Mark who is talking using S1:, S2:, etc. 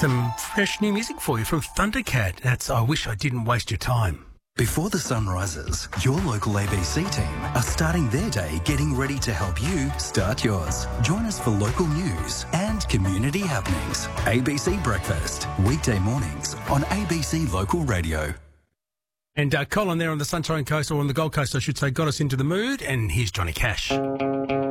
S1: some fresh new music for you from Thundercat. That's I Wish I Didn't Waste Your Time.
S2: Before the sun rises, your local ABC team are starting their day getting ready to help you start yours. Join us for local news and community happenings. ABC Breakfast, weekday mornings on ABC Local Radio.
S1: And Colin there on the Sunshine Coast, or on the Gold Coast, I should say, got us into the mood. And here's Johnny Cash.